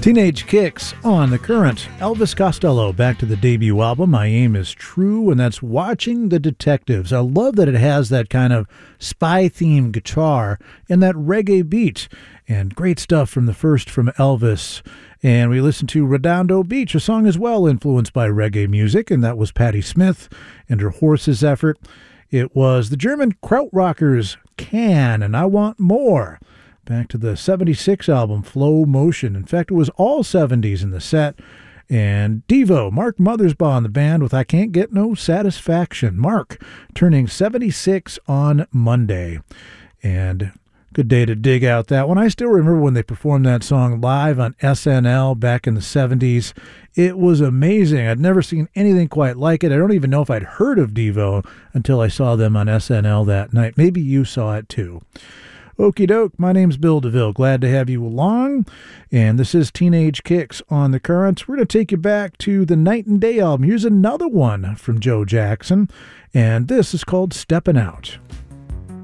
Teenage Kicks on The Current. Elvis Costello back to the debut album, My Aim is True, and that's Watching the Detectives. I love that it has that kind of spy-themed guitar and that reggae beat. And great stuff from the first from Elvis. And we listened to Redondo Beach, a song as well influenced by reggae music, and that was Patti Smith and her Horses effort. It was the German Krautrockers, Can, and I Want More. Back to the 76 album, Flow Motion. In fact, it was all 70s in the set. And Devo, Mark Mothersbaugh in the band with I Can't Get No Satisfaction. Mark turning 76 on Monday. And good day to dig out that one. I still remember when they performed that song live on SNL back in the 70s. It was amazing. I'd never seen anything quite like it. I don't even know if I'd heard of Devo until I saw them on SNL that night. Maybe you saw it too. Okie doke, my name's Bill DeVille. Glad to have you along. And this is Teenage Kicks on The Currents. We're going to take you back to the Night and Day album. Here's another one from Joe Jackson. And this is called Steppin' Out.